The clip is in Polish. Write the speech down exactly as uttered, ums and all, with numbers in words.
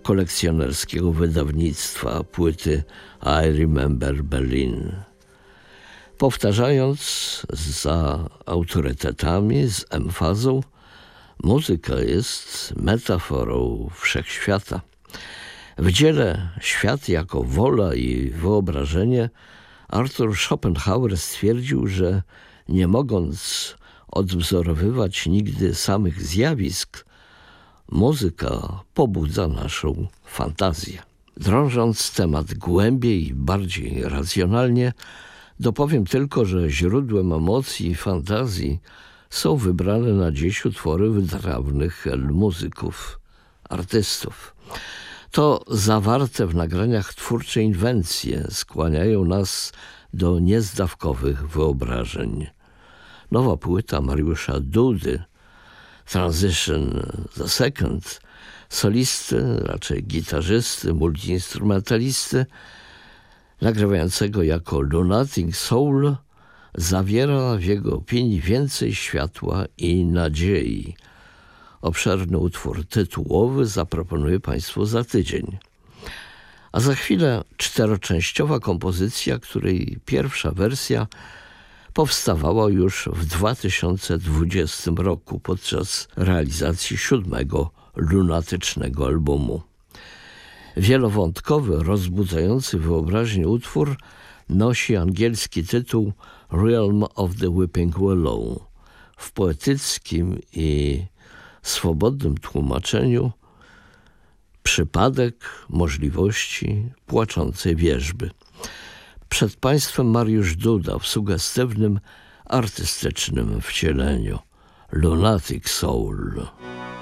kolekcjonerskiego wydawnictwa płyty I Remember Berlin. Powtarzając za autorytetami z emfazą, muzyka jest metaforą wszechświata. W dziele Świat jako wola i wyobrażenie Arthur Schopenhauer stwierdził, że nie mogąc odwzorowywać nigdy samych zjawisk, muzyka pobudza naszą fantazję. Drążąc temat głębiej i bardziej racjonalnie, dopowiem tylko, że źródłem emocji i fantazji są wybrane na dziś utwory wytrawnych muzyków, artystów. To zawarte w nagraniach twórcze inwencje skłaniają nas do niezdawkowych wyobrażeń. Nowa płyta Mariusza Dudy, Transition the Second, solisty, raczej gitarzysty, multiinstrumentalisty, nagrywającego jako Lunatic Soul, zawiera w jego opinii więcej światła i nadziei. Obszerny utwór tytułowy zaproponuję Państwu za tydzień. A za chwilę czteroczęściowa kompozycja, której pierwsza wersja powstawała już w dwa tysiące dwudziestym roku podczas realizacji siódmego lunatycznego albumu. Wielowątkowy, rozbudzający wyobraźnię utwór nosi angielski tytuł Realm of the Weeping Willow. W poetyckim i swobodnym tłumaczeniu przypadek możliwości płaczącej wierzby. Przed Państwem Mariusz Duda w sugestywnym, artystycznym wcieleniu. Lunatic Soul.